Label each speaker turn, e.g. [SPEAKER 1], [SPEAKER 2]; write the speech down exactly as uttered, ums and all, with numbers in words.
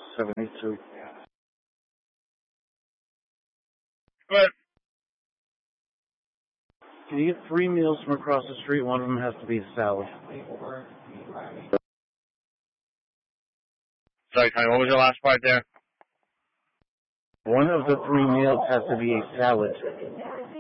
[SPEAKER 1] seventy-two.
[SPEAKER 2] But
[SPEAKER 1] Can you get three meals from across the street? One of them has to be a salad.
[SPEAKER 2] sorry, Tony, what was your last part there?
[SPEAKER 1] One of the three meals has to be a salad.